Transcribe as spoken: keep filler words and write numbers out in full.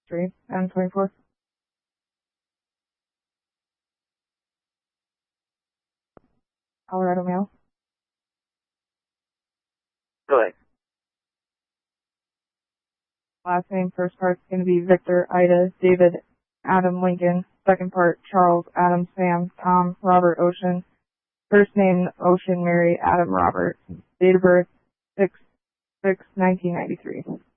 Three, Adam twenty-four. Colorado male. Go ahead. Last name, first part's going to be Victor, Ida, David, Adam, Lincoln. Second part, Charles, Adam, Sam, Tom, Robert, Ocean. First name, Ocean, Mary, Adam, Robert. Date of birth, six six nineteen ninety-three.